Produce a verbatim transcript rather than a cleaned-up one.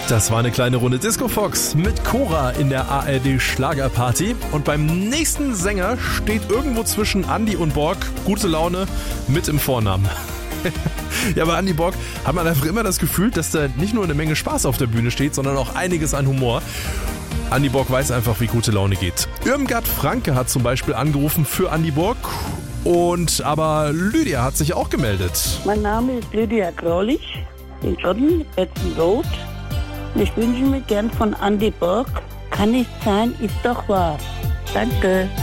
Das war eine kleine Runde Disco Fox mit Cora in der A R D Schlagerparty. Und beim nächsten Sänger steht irgendwo zwischen Andi und Borg gute Laune mit im Vornamen. Ja, bei Andi Borg hat man einfach immer das Gefühl, dass da nicht nur eine Menge Spaß auf der Bühne steht, sondern auch einiges an Humor. Andi Borg weiß einfach, wie gute Laune geht. Irmgard Franke hat zum Beispiel angerufen für Andi Borg. Und aber Lydia hat sich auch gemeldet. Mein Name ist Lydia Graulich, in Schotten, Betzen Road. Ich wünsche mir gern von Andi Borg, kann nicht sein, ist doch wahr. Danke.